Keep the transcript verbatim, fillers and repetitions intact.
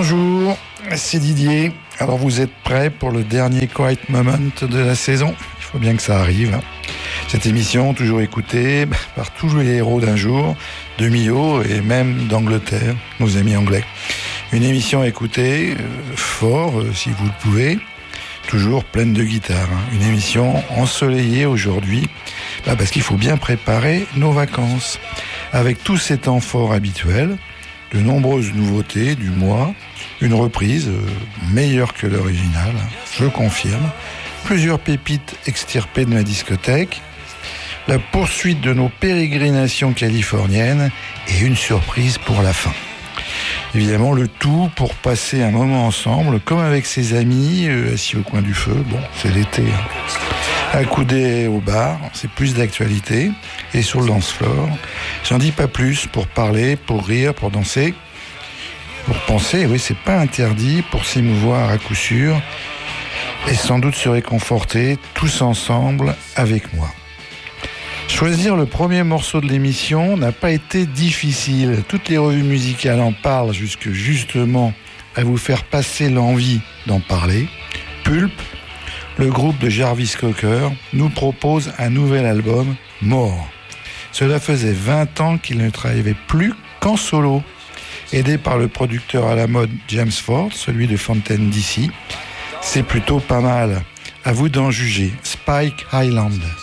Bonjour, c'est Didier. Alors vous êtes prêts pour le dernier Quiet Moment de la saison ? Il faut bien que ça arrive. Cette émission, toujours écoutée par tous les héros d'un jour, de Millau et même d'Angleterre, nos amis anglais. Une émission écoutée, euh, fort, euh, si vous le pouvez, toujours pleine de guitare. Hein. Une émission ensoleillée aujourd'hui, bah parce qu'il faut bien préparer nos vacances. Avec tous ces temps forts habituels, de nombreuses nouveautés du mois, une reprise euh, meilleure que l'original, je confirme, plusieurs pépites extirpées de ma discothèque, la poursuite de nos pérégrinations californiennes et une surprise pour la fin. Évidemment, le tout pour passer un moment ensemble, comme avec ses amis, euh, assis au coin du feu. Bon, c'est l'été. Hein. Accoudés au bar, c'est plus d'actualité. Et sur le dance floor, j'en dis pas plus pour parler, pour rire, pour danser, pour penser. Oui, c'est pas interdit, pour s'émouvoir à coup sûr. Et sans doute se réconforter tous ensemble avec moi. Choisir le premier morceau de l'émission n'a pas été difficile. Toutes les revues musicales en parlent jusque justement à vous faire passer l'envie d'en parler. Pulp, le groupe de Jarvis Cocker, nous propose un nouvel album, More. Cela faisait vingt ans qu'il ne travaillait plus qu'en solo. Aidé par le producteur à la mode James Ford, celui de Fontaine D C, c'est plutôt pas mal. À vous d'en juger. Spike Highland.